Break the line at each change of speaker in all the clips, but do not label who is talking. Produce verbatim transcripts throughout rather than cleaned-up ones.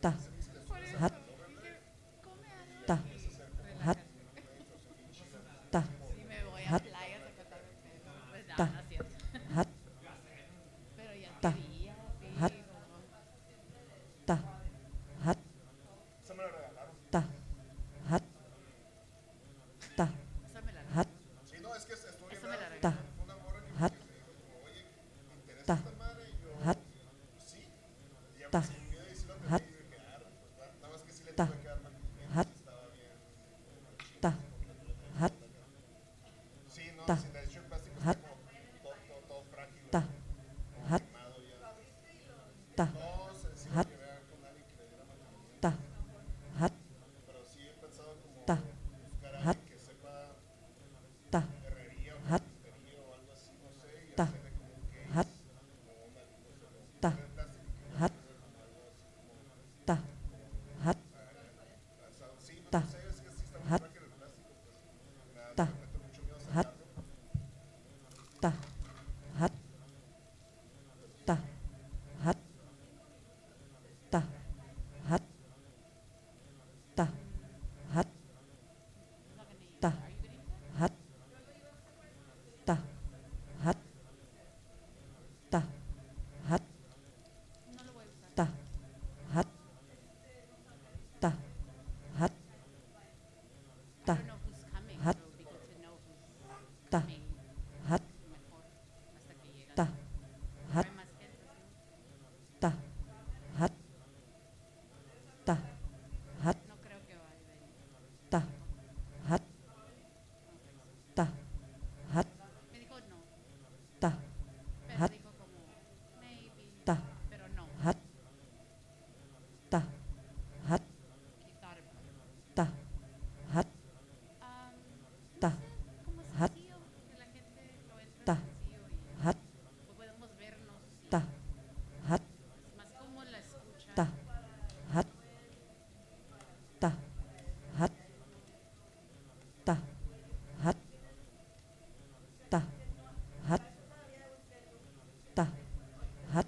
ta,
Por eso
hat,
dije, come algo
ta,
y
hat,
relájate.
ta,
Y me voy a
hat,
playas a cortarme el pelo. Pues nada,
ta,
no es cierto.
hat,
Pero ya
ta,
quería,
hat,
sí, como.
ta, hat, ta, hat, ta,
Esa me la
hat,
regalaron. Esa me la
ta,
regalaron.
hat, ta, hat, ta, hat, ta, hat, ta, hat, ta, hat, ta, hat, ta, hat, ta, hat, ta, hat, ta, hat, ta, hat, ta, hat, ta, hat, ta, hat, ta, hat, ta, hat, ta, hat, ta, hat, ta,
Mm,
hat,
I'm not gonna use
ta,
that. Are you gonna use that?
hat, ta, hat, ta, hat,
No lo voy a usar.
ta, hat, ta, hat,
I
ta,
don't know who's coming,
hat,
so it would be good to know who's
ta,
coming
hat,
mejor hasta que llegan.
ta,
Pero
hat,
hay más gente, ¿no?
ta, hat, ta, hat,
No creo que vaya a venir.
ta, hat,
I don't think so.
ta, hat,
Me dijo no,
ta,
pero
hat,
dijo como maybe,
ta,
pero no.
hat, ta, hat,
He thought about it.
ta, hat,
Um, no
ta,
sé, como
hat,
sencillo, que la gente lo entra
ta,
sencillo y
hat,
pues podemos vernos
ta,
y
hat,
es más como la escucha.
ta, hat, ta, hat, ta, hat, ta, hat, ta, hat,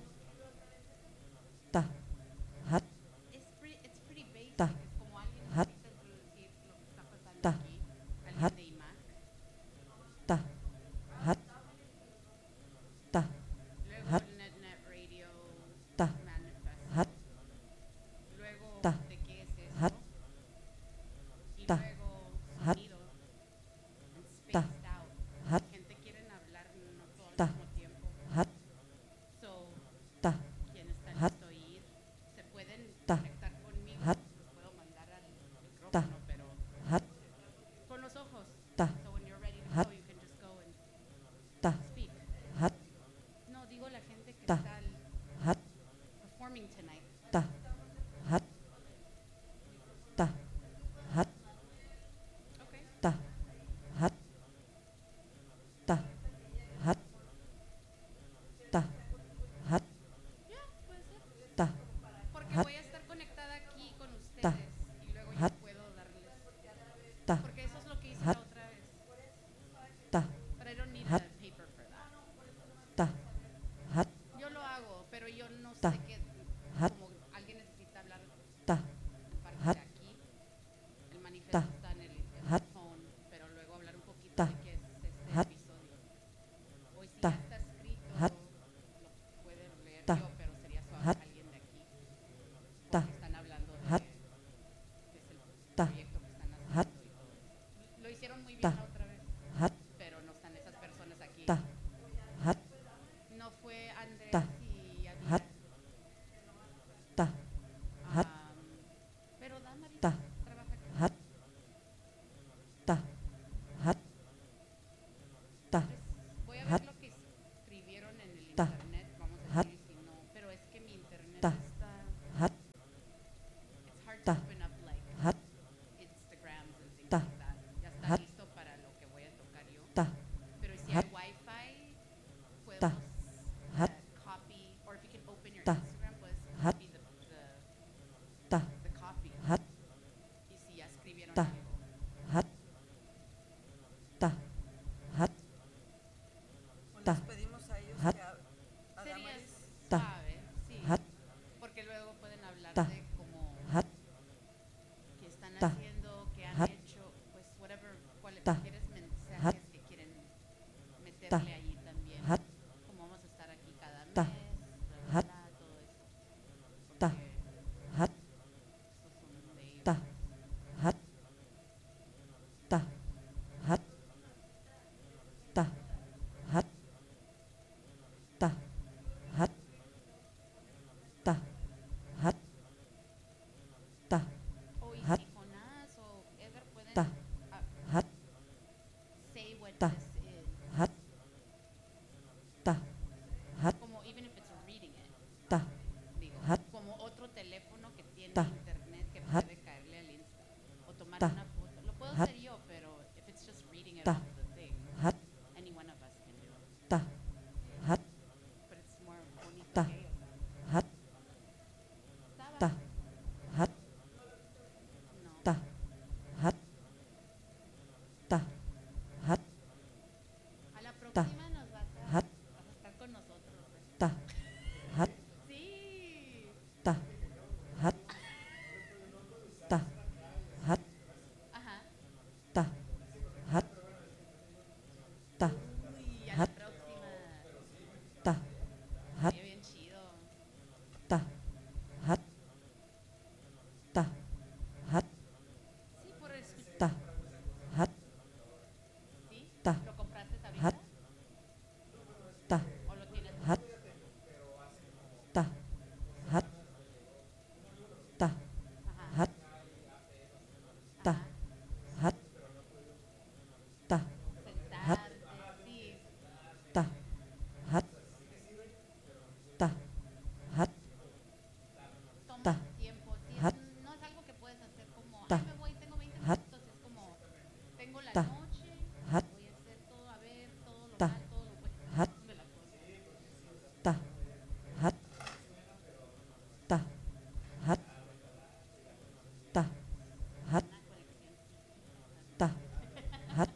ta, hat,
Es pretty, it's pretty
ta,
basic, es como alguien
hat,
necesita introducir lo que está pasando
ta,
aquí,
hat,
alguien de I M A C.
ta, hat, ta,
Luego
hat,
el Net Net Radio
ta, hat,
Manifesto. Luego,
ta,
¿de qué es
hat,
eso? Y
ta,
luego
hat,
sonido and
ta,
spaced out.
hat,
Y gente quiere hablar no todo al
ta,
mismo tiempo.
hat,
So,
ta,
quien está
hat,
listo a ir, se pueden
ta,
conectar
hat,
conmigo, los puedo mandar al
ta,
micrófono, pero
hat,
con los ojos.
ta,
So when you're ready to
hat,
go, you can just go and
ta,
speak.
hat,
No, digo la gente que
ta,
está al-
hat,
performing tonight.
ta, hat, ta, hat,
Okay.
ta, hat, ta, hat, ta, hat,
Ya, puede ser.
ta,
Porque
hat,
voy a estar conectada aquí con
ta,
ustedes y luego yo
hat,
puedo darles.
ta,
Porque eso es lo que hice
hat,
la otra vez.
ta,
But I don't need
hat,
a paper for that.
ta, hat,
Yo lo hago, pero yo no
ta,
sé que
hat,
como alguien necesita hablar
ta,
en parte
hat,
de aquí. El
ta,
manifiesto está en el, en el
hat,
phone, pero luego hablar un poquito
ta,
de qué es este
hat,
episodio. Hoy si
ta,
ya está
hat,
escrito, lo puedo leer
ta,
yo, pero sería suave
hat,
alguien de aquí,
ta,
porque están hablando
hat,
de qué es el
ta,
proyecto que están
hat,
haciendo y todo eso. Lo hicieron muy
ta,
bien la otra vez,
hat,
pero no están esas personas aquí.
ta, hat,
No fue
ta,
Andrés y
hat,
Adiel.
ta, hat,
Am, pero
ta,
Damaris trabaja aquí.
hat, ta, hat, ta,
Les voy a
hat,
ver lo que escribieron en el
ta,
internet, vamos a
hat,
decir, y si no, pero es que mi internet
ta,
está,
hat,
it's hard to
ta,
open up like
hat,
Instagrams and things
ta,
like that. Ya está
hat,
listo para lo que voy a tocar yo.
ta,
Pero si
hat,
hay wifi,
ta,
podemos
hat,
uh, copy, or if you can open your
ta,
Instagram, puedes
hat,
copy the, the,
ta,
the copy.
hat,
Y si ya escribieron
ta,
algo.
hat, ta, hat,
O
ta,
les pedimos a ellos
hat,
que a, a
Sería
Damaris
ta,
suave, sí.
hat,
Porque luego pueden hablar
ta,
de como
hat, ta, hat,
Ajá.
ta, hat, ta,
Uy, a
hat,
la próxima.
ta, hat,
Qué bien chido.
ta, hat, ta, hat,
Sí, por escuchar.
ta, hat,
¿Sí?
ta,
¿Lo compraste ahorita?
hat, ta,
¿O lo tienes?
hat, ta, hat, ta,
Ajá.
hat, ta,
Ajá.
hat, ta, hat,
Sentarte, sí.
ta, hat, ta, hat,
Toma
ta,
tiempo. Sí, es,
hat,
no es algo que puedes hacer como,
ta,
ay, me voy, tengo veinte
hat,
minutos. Es como, tengo la
ta,
noche,
hat,
voy a hacer todo, a ver todo lo
ta,
mal, todo lo bueno
hat,
de la cosa.
ta, hat, ta, hat, ta, hat,
Una conexión
ta, hat,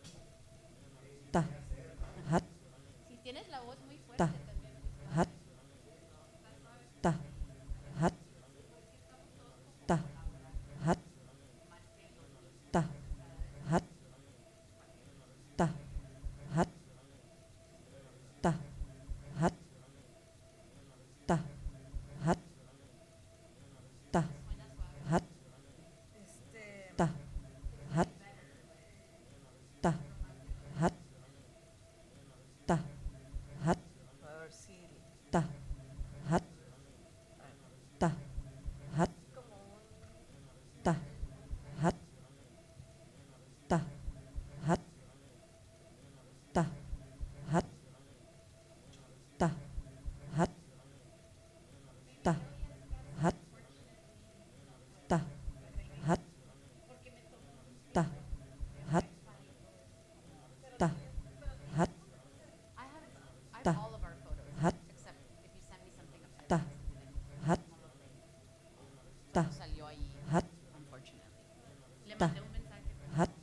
ta, hat,
Si tienes la voz muy fuerte
ta,
también, pues
hat, ta, hat, ta, hat, ta, hat, ta, hat, ta, hat, ta, hat, ta, hat,
Este,
ta, hat, ta, hat, ta, hat,
a ver si
ta, hat, ta, hat,
como un
ta, hat, ta, hat, ta, hat, ta, hat, ta, hat, ta, hat, ta, hat, ta, hat,
I have, I have
ta,
all of our photos,
hat,
except if you send me something of
ta,
Tyler, because then
hat,
no lo tengo.
ta,
Solo salió ahí,
hat,
unfortunately. Le
ta,
mandé un mensaje, pero
hat,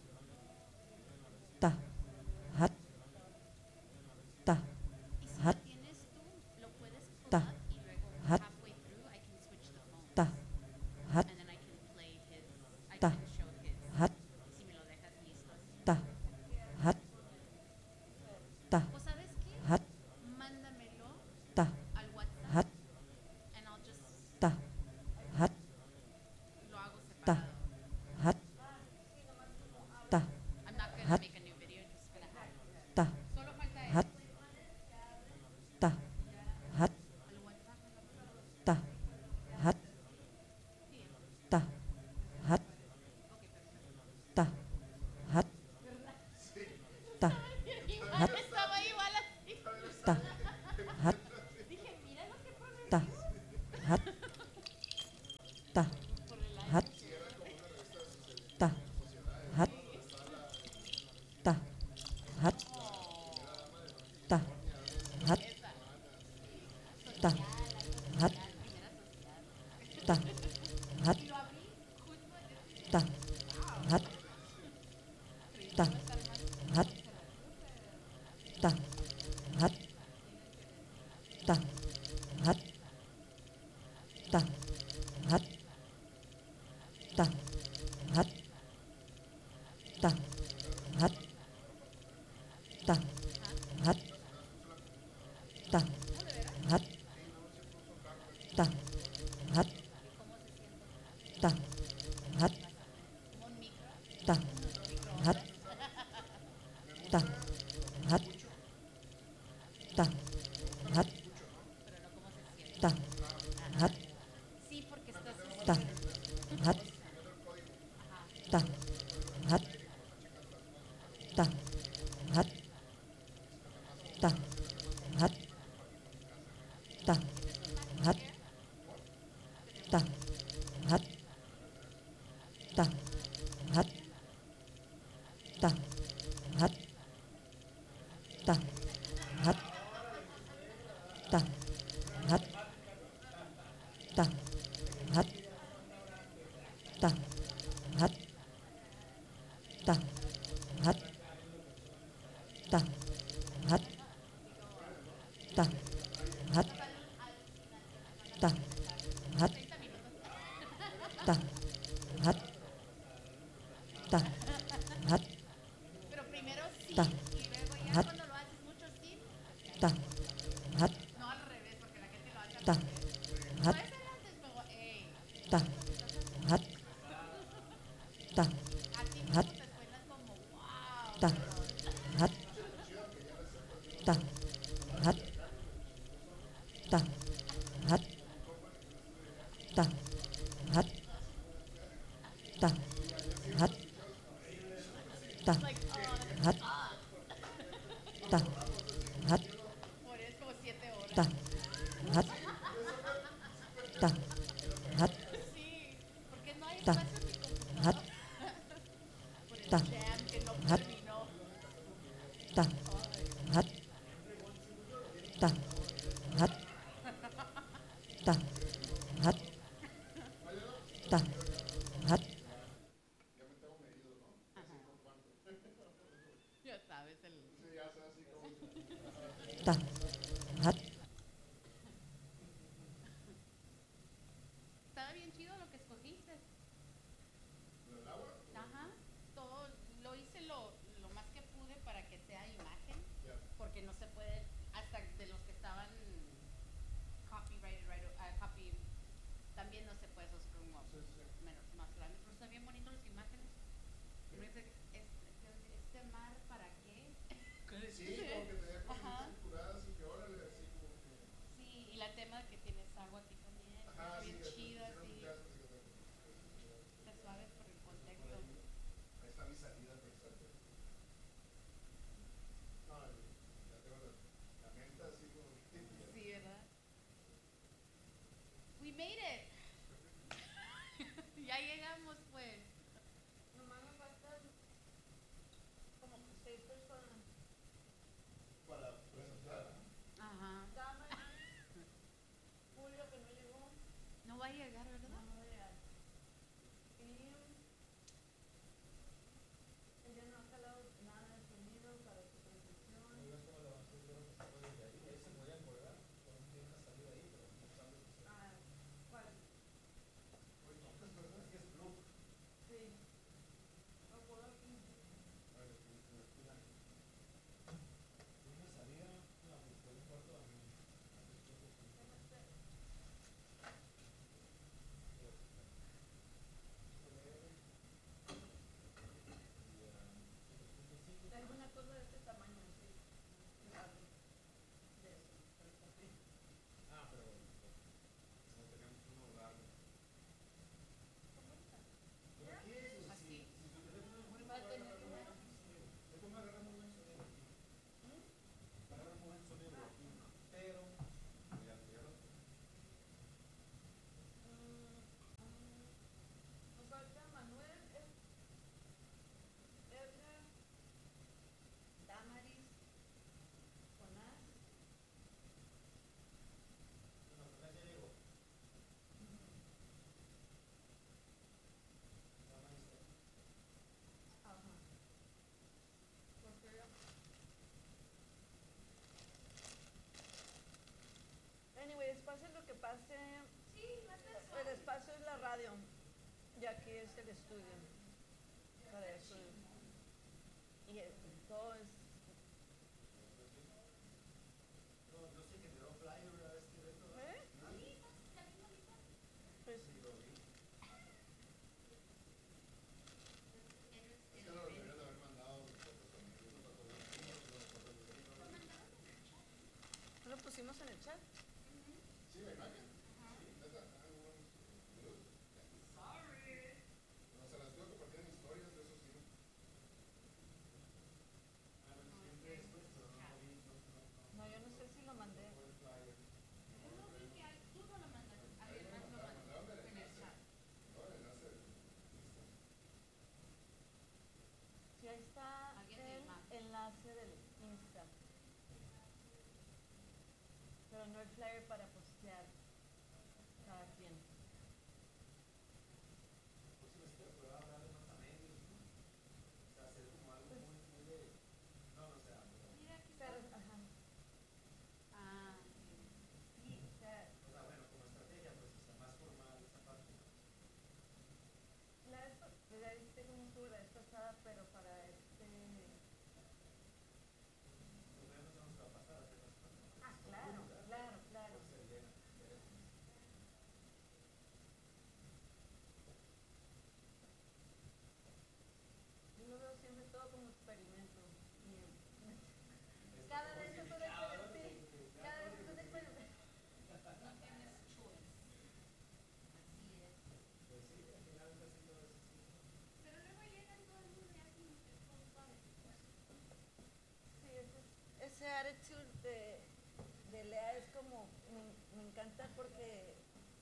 ta, hat, ta,
y si
hat,
lo tienes tú, lo puedes pull
ta,
up y luego
hat,
halfway through I can switch the phones.
ta, hat,
And then I can play his, I
ta,
can show his.
hat,
Si me lo dejas listo así.
ta, hat, ta,
Pues ¿sabes qué?
hat,
Mándamelo
ta,
al WhatsApp
hat,
and I'll just
ta, hat,
lo hago
ta,
separado.
hat, ta,
I'm not gonna
hat,
make a new video, just gonna have
ta,
solo falta
hat,
eso.
ta, hat,
Al WhatsApp me lo mando.
ta, hat,
Sí.
ta, hat,
Ok, perfecto.
ta, hat, ta,
Igual,
hat,
estaba igual así.
ta, hat,
Dije, mira lo que pone
ta, hat, ta,
por el aire.
hat, ta, hat, ta, hat, ta, hat,
Esa.
ta, hat,
Primera social.
ta, hat,
Y lo abrí justo en ese.
ta, hat, ta, hat, ta, hat, ta, hat, ta, hat, ta, hat, ta, hat, ta, hat, ta, hat, ta, hat,
¿Cómo se siente?
ta, hat,
Como un micro.
ta, hat, ta, hat, ta, hat,
Pero no cómo se siente.
ta, hat,
Sí, porque estás
ta, hat, ta, hat, ta, hat, ta, hat, ta, hat, ta, hat, ta, hat, ta, hat, ta, hat, ta, hat, ta, hat, ta, hat, ta, hat, ta, hat, ta, hat, ta, hat, ta, hat, ta, hat,
Pero primero sí
Ta.
y luego ya
Hat.
cuando lo haces mucho sí.
ta, hat,
No al revés, porque la gente lo hace al
ta,
revés.
hat,
Más adelante es luego, ey,
ta, hat, ta,
a ti mismo
Hat.
te suena como wow.
ta,
Pero
hat, ta, hat, ta, hat, ta, hat, ta, hat, ta,
like, oh,
hat, ta, hat,
por eso es como siete horas.
ta, hat, ta, hat,
Sí, porque no hay
Ta.
espacio en mi computadora.
hat,
Por el
Ta.
jam que no
Hat.
terminó.
ta, hat, ta, hat, ta, hat, ta, hat,
Ya sabes, el...
ta, hat,
Estaba bien chido lo que escogiste. Ajá. Todo lo hice lo, lo más que pude para que sea imagen, porque no se puede, hasta de los que estaban copyrighted, right, uh, copy, también no se puede esos como menos, más grandes, pero están bien bonitos las imágenes. Me dice, este, este mar, ¿para qué?
Sí, como que tenía cosas
Ajá.
circuladas y que órale, así como que.
Sí, y la tema de que tienes agua aquí también,
Ajá,
es
sí,
bien
así,
chido,
hicieron
así,
muchas cosas que-
está suave por el contexto.
Ahí está mi salida perfecta. No, ya tengo la, la mente así como que.
Sí, ¿verdad? We made it. Ya llegamos, pues.
Nomás me faltan como seis personas.
Para presentar.
Ajá.
Dama, Julio que no llegó,
No va a llegar, ¿verdad?
no, no va a llegar. Y ella no ha jalado nada de sonido para su presentación. Ah, ¿cuál? Sí. No puedo aquí. Tengo una cosa de este tamaño, así. Grande. De eso, pero está así.
Ah, pero no tenemos uno largo.
¿Cómo está?
Pero aquí es
Así.
si tu teléfono es bueno,
Va a tener
agarra
una-
Esto me agarra muy buen sonido aquí.
¿Mm?
Agarra muy buen sonido aquí. Pero. Ya, ya lo.
Mm, mm, nos falta Manuel, Ed- Edgar, Damaris, Jonás.
No, atrás ya llegó.
Ajá. Porque yo. Anyways, pase lo que pase.
Sí, no está
El
suave.
espacio es la radio. Y aquí es el estudio. Para eso. Y el- todo es.
No, yo sé que te dio flyer una vez que esto.
¿Eh? Pues.
Es que lo deberían de haber mandado fotos también. Eso para todos los niños, ¿no?
¿No lo pusimos en el chat?
Sí, la imagen. Sí, neta. Ah, bueno. No, se las tengo que compartir en historias, de eso sí. Ah, bueno, siempre después, pero no lo vi, no, no, no.
No, yo no sé si lo mandé.
Fue el flyer.
Yo no vi que al- tú no lo mandaste. Alguien más lo mandó en el chat.
No, el enlace.
Sí, ahí está
Alguien del
el
map.
enlace del Insta. Pero no el flyer para postear cada quien.
Pues sí, este programa darle más a medios, ¿no? O sea, hacer como algo muy, muy de. No, no sé, pero.
Mira, aquí
Pero,
está.
ajá.
Ah,
Sí, o sea,
O sea, bueno, como estrategia, pues, o sea, más formal esa parte.
encanta porque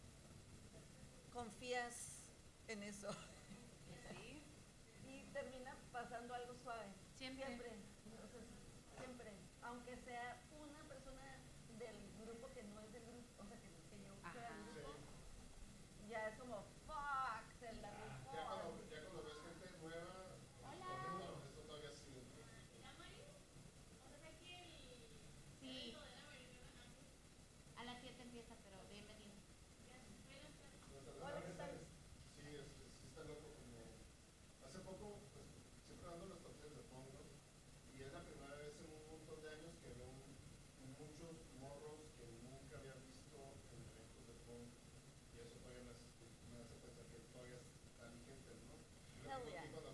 confías en eso.
Sí.
Y termina pasando algo suave.
Siempre.
Siempre. Entonces, siempre. Aunque sea una persona del grupo que no es del grupo, o sea, que, que yo
Ajá.
sea del grupo, ya es como, fuck, se la rifó.
Ya cuando, ya cuando ves gente nueva,
Hola.
bueno, esto todavía sigue.
Sí. A las siete empieza, pero bienvenido.
Hola, ¿qué tal?
Sí, es, es- sí está loco como... Hace poco, pues, siempre dando los torneos de Pong, ¿no? Y es la primera vez en un montón de años que veo un- muchos morros que nunca había visto en eventos de Pong. Y eso todavía me hace, me hace pensar que todavía está vigente, ¿no? Yo
Hell
recuerdo
yeah.
que cuando